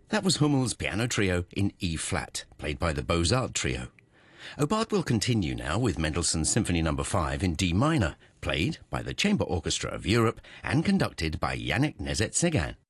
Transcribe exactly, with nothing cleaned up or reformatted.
That was Hummel's Piano Trio in E-flat, played by the Beaux-Arts Trio. Aubard will continue now with Mendelssohn's Symphony number five in D minor, played by the Chamber Orchestra of Europe and conducted by Yannick Nézet-Séguin.